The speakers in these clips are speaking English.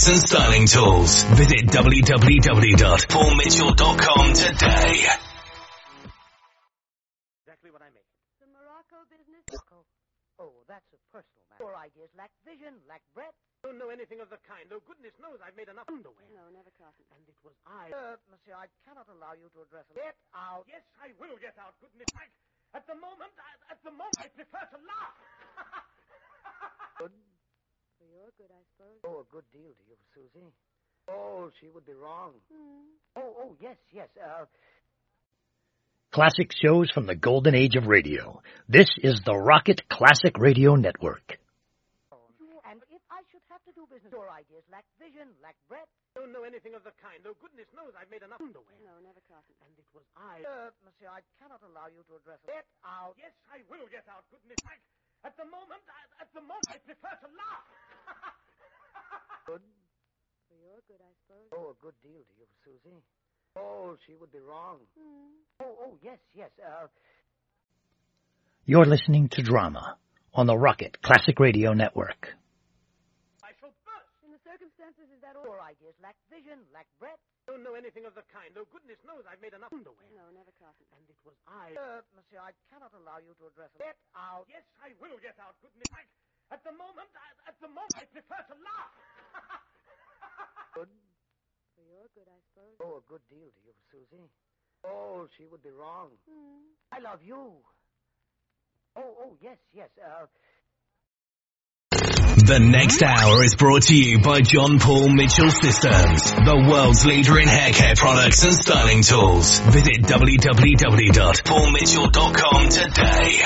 and styling tools. Visit www.paulmitchell.com today. Exactly what I make. The Morocco business? Oh, that's a personal matter. Your ideas lack vision, lack breadth. Don't know anything of the kind. Oh, goodness knows I've made enough underwear. No, never cotton. And it was I. Monsieur, I cannot allow you to address it. Get out. Yes, I will get out. Goodness, at the moment, I prefer to laugh. Good. For your good, I suppose. Oh, a good deal to you, Susie. Oh, she would be wrong. Oh, yes. Classic shows from the golden age of radio. This is the Rocket Classic Radio Network. And if I should have to do business, your ideas lack vision, lack breadth. Don't know anything of the kind. Oh, goodness knows I've made enough underwear. No, never cotton. And it was I. Monsieur, I cannot allow you to address it. Get out. Yes, I will get out. Goodness, at the moment, I prefer to laugh. Good. For your good, I suppose. Oh, a good deal to you, Susie. Oh, she would be wrong. Oh, yes. You're listening to Drama on the Rocket Classic Radio Network. I shall burst. In the circumstances, is that all? Your ideas lack vision, lack breadth. Don't know anything of the kind. Oh, goodness knows I've made enough underwear. No, never cotton. And it was I. Monsieur, I cannot allow you to address it. Get out. Yes, I will get out. Goodness, at the moment, I prefer to laugh. Good. For your good, I suppose. Oh, a good deal to you, Susie. Oh, she would be wrong. I love you. Oh, yes. The next hour is brought to you by John Paul Mitchell Systems, the world's leader in hair care products and styling tools. Visit www.paulmitchell.com today.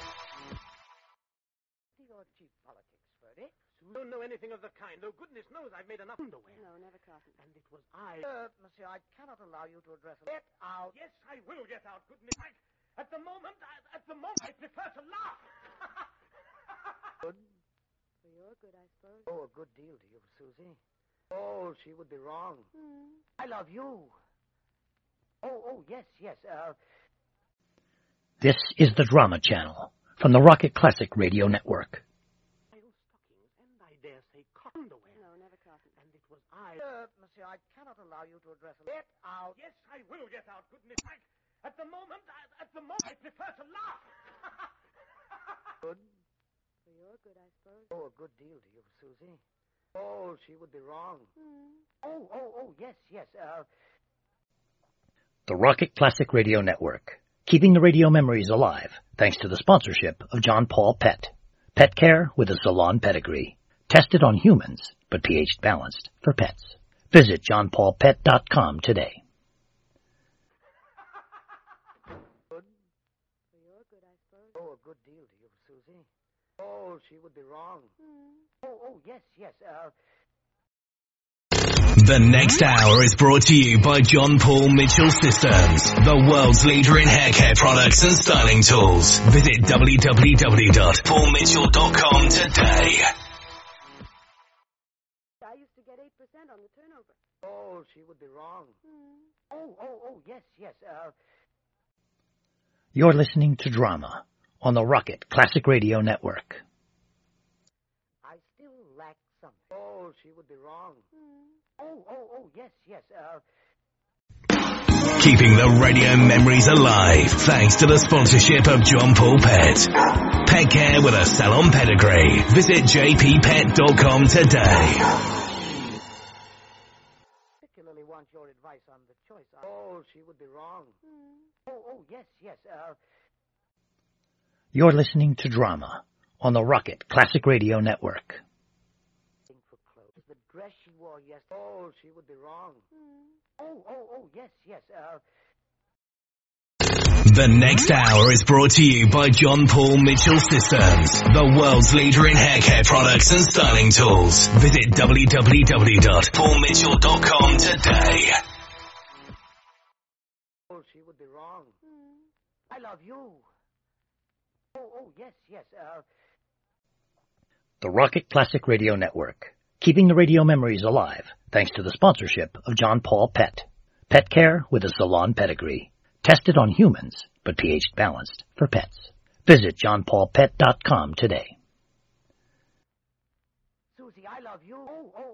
Your cheap politics, Ferdy. Don't know anything of the kind. Oh, goodness knows I've made enough underwear. No, never cotton. And it was I. Monsieur, I cannot allow you to address it. Get out. Yes, I will get out. Goodness, at the moment, I prefer to laugh. Good. For your good, I suppose. Oh, a good deal to you, Susie. Oh, she would be wrong. I love you. Oh, yes. This is the Drama Channel from the Rocket Classic Radio Network. Stockings and I dare say cotton underwear. No, never cotton. And it was I. Monsieur, I cannot allow you to address it. Get out. Yes, I will get out. Goodness, at the moment, I prefer to laugh. Good. For your good, I suppose. Oh, a good deal to you, Susie. Oh, she would be wrong. Oh, yes. The Rocket Classic Radio Network, keeping the radio memories alive thanks to the sponsorship of John Paul Pet. Pet care with a salon pedigree. Tested on humans, but pH balanced for pets. Visit johnpaulpet.com today. Good. For your good, I suppose. Oh, a good deal to you, Susie. Oh, she would be wrong. Oh, yes. The next hour is brought to you by John Paul Mitchell Systems, the world's leader in hair care products and styling tools. Visit www.paulmitchell.com today. I used to get 8% on the turnover. Oh, she would be wrong. Oh, yes. You're listening to Drama on the Rocket Classic Radio Network. I still lack something. Oh, she would be wrong. Oh, yes. Keeping the radio memories alive thanks to the sponsorship of John Paul Pet. Pet care with a salon pedigree. Visit jppet.com today. Particularly want your advice on the choice. Oh, she would be wrong. Oh, yes. You're listening to Drama on the Rocket Classic Radio Network. For clothes. The dress she wore yesterday. Oh, she would be wrong. Oh, yes. The next hour is brought to you by John Paul Mitchell Systems, the world's leader in hair care products and styling tools. Visit www.paulmitchell.com today. Oh, she would be wrong. I love you. Oh, yes. The Rocket Classic Radio Network, keeping the radio memories alive thanks to the sponsorship of John Paul Pet. Pet care with a salon pedigree. Tested on humans, but pH balanced for pets. Visit johnpaulpet.com today. Susie, I love you. Oh.